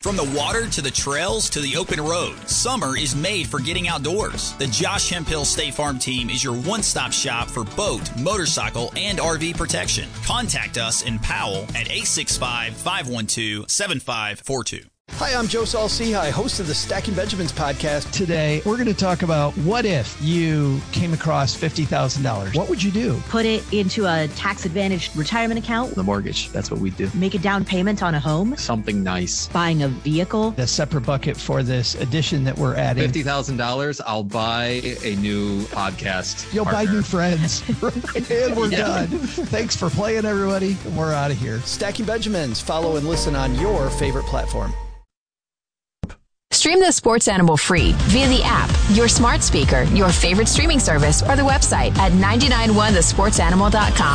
From the water to the trails to the open road, summer is made for getting outdoors. The Josh Hemphill State Farm team is your one-stop shop for boat, motorcycle, and RV protection. Contact us in Powell at 865-512-7542. Hi, I'm Joe Saul-Sehy, host of the Stacking Benjamins podcast. Today, we're going to talk about what if you came across $50,000? What would you do? Put it into a tax-advantaged retirement account. The mortgage, that's what we do. Make a down payment on a home. Something nice. Buying a vehicle. A separate bucket for this addition that we're adding. $50,000, I'll buy a new podcast You'll partner. buy new friends. And we're done. Thanks for playing, everybody. We're out of here. Stacking Benjamins. Follow and listen on your favorite platform. Stream the Sports Animal free via the app, your smart speaker, your favorite streaming service, or the website at 991thesportsanimal.com.